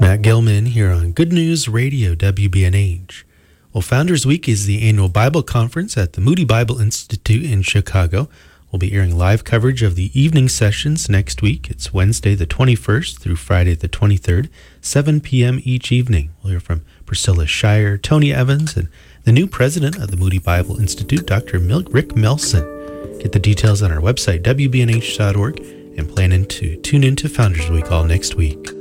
Matt Gilman here on Good News Radio, WBNH. Well, Founders Week is the annual Bible conference at the Moody Bible Institute in Chicago. We'll be airing live coverage of the evening sessions next week. It's Wednesday the 21st through Friday the 23rd, 7 p.m. each evening. We'll hear from Priscilla Shire, Tony Evans, and the new president of the Moody Bible Institute, Dr. Rick Melson. Get the details on our website, WBNH.org, and plan to tune into Founders Week all next week.